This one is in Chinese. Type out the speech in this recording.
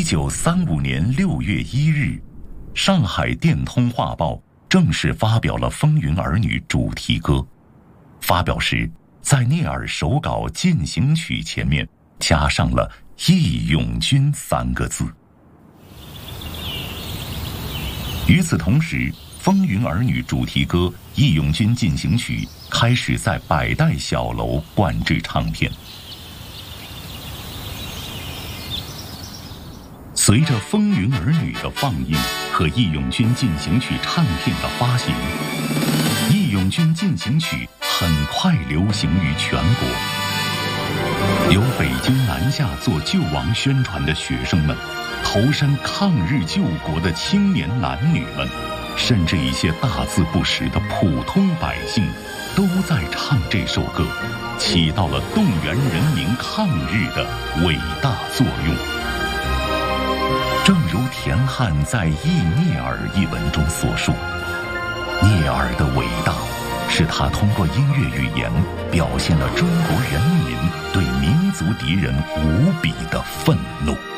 1935年6月1日，上海电通画报正式发表了《风云儿女》主题歌。发表时，在聂耳手稿进行曲前面加上了“义勇军”3个字。与此同时，《风云儿女》主题歌《义勇军进行曲》开始在百代小楼灌制唱片。随着《风云儿女》的放映和《义勇军进行曲》唱片的发行，《义勇军进行曲》很快流行于全国。由北京南下做救亡宣传的学生们，投身抗日救国的青年男女们，甚至一些大字不识的普通百姓，都在唱这首歌，起到了动员人民抗日的伟大作用。正如田汉在《忆聂耳》一文中所述，聂耳的伟大是他通过音乐语言表现了中国人民对民族敌人无比的愤怒。